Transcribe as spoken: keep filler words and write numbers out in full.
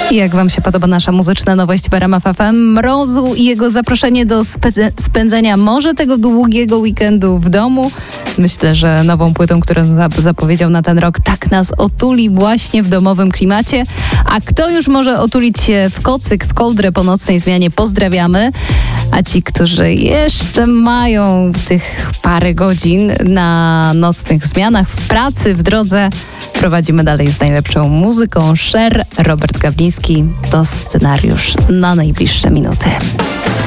I jak wam się podoba nasza muzyczna nowość w R M F F M? Mrozu i jego zaproszenie do spe- spędzenia może tego długiego weekendu w domu. Myślę, że nową płytą, którą zapowiedział na ten rok, tak nas otuli właśnie w domowym klimacie. A kto już może otulić się w kocyk, w kołdrę po nocnej zmianie, pozdrawiamy. A ci, którzy jeszcze mają tych parę godzin na nocnych zmianach, w pracy, w drodze, prowadzimy dalej z najlepszą muzyką. Cher, Robert Gawliński, to scenariusz na najbliższe minuty.